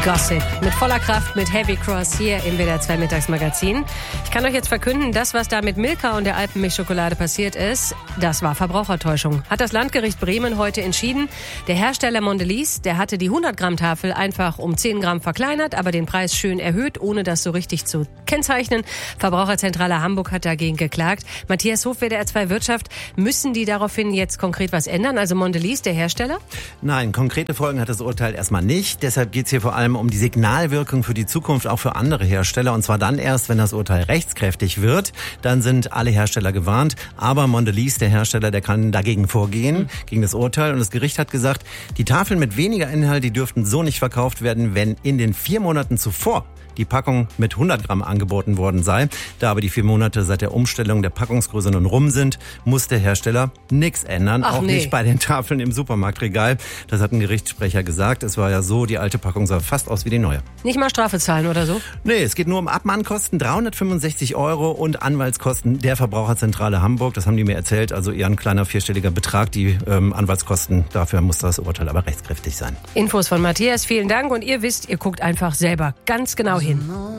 Gossip mit voller Kraft mit Heavy Cross hier im WDR 2 Mittagsmagazin. Ich kann euch jetzt verkünden, das, was da mit Milka und der Alpenmilchschokolade passiert ist, das war Verbrauchertäuschung. Hat das Landgericht Bremen heute entschieden. Der Hersteller Mondelez, der hatte die 100-Gramm-Tafel einfach um 10 Gramm verkleinert, aber den Preis schön erhöht, ohne das so richtig zu kennzeichnen. Verbraucherzentrale Hamburg hat dagegen geklagt. Matthias Hof, WDR 2 Wirtschaft, müssen die daraufhin jetzt konkret was ändern? Also Mondelez, der Hersteller? Nein, konkrete Folgen hat das Urteil erstmal nicht. Deshalb geht es hier vor allem um die Signalwirkung für die Zukunft, auch für andere Hersteller. Und zwar dann erst, wenn das Urteil rechtskräftig wird. Dann sind alle Hersteller gewarnt. Aber Mondelez, der Hersteller, der kann dagegen vorgehen, gegen das Urteil. Und das Gericht hat gesagt, die Tafeln mit weniger Inhalt, die dürften so nicht verkauft werden, wenn in den 4 Monaten zuvor die Packung mit 100 Gramm angeboten worden sei. Da aber die 4 Monate seit der Umstellung der Packungsgröße nun rum sind, muss der Hersteller nichts ändern. Nicht bei den Tafeln im Supermarktregal. Das hat ein Gerichtssprecher gesagt. Es war ja so, die alte Packung sah fast aus wie die neue. Nicht mal Strafe zahlen oder so? Nee, es geht nur um Abmahnkosten, 365 € und Anwaltskosten der Verbraucherzentrale Hamburg. Das haben die mir erzählt. Also eher ein kleiner 4-stelliger Betrag. Die Anwaltskosten, dafür muss das Urteil aber rechtskräftig sein. Infos von Matthias, vielen Dank. Und ihr wisst, ihr guckt einfach selber ganz genau hin.